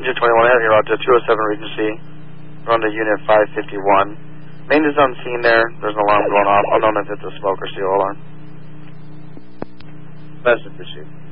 Ranger 21, I have you, Roger. 207 Regency. Run to Unit 551. Main is on scene there. There's an alarm going off. I don't know if it's a smoke or seal alarm. Message received.